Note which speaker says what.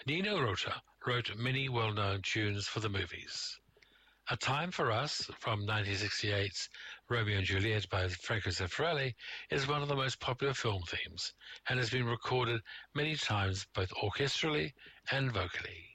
Speaker 1: Nino Rota wrote many well-known tunes for the movies. A Time for Us from 1968's Romeo and Juliet by Franco Zeffirelli is one of the most popular film themes and has been recorded many times both orchestrally and vocally.